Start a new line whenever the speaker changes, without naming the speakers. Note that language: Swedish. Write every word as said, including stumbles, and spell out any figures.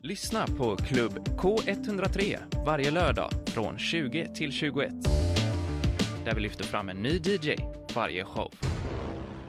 Lyssna på Klubb K ett noll tre varje lördag från tjugo till tjugoett. Där vi lyfter fram en ny D J varje show.